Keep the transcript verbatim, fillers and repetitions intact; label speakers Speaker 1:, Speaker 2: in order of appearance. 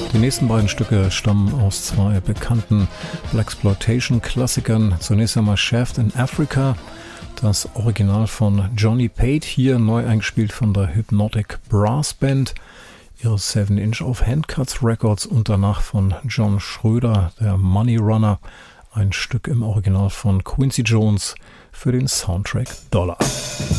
Speaker 1: Die nächsten beiden Stücke stammen aus zwei bekannten Blaxploitation-Klassikern. Zunächst einmal Shaft in Africa, das Original von Johnny Pate, hier neu eingespielt von der Hypnotic Brass Band, ihre seven inch auf Handcuts Records, und danach von John Schröder, der Money Runner, ein Stück im Original von Quincy Jones für den Soundtrack Dollar.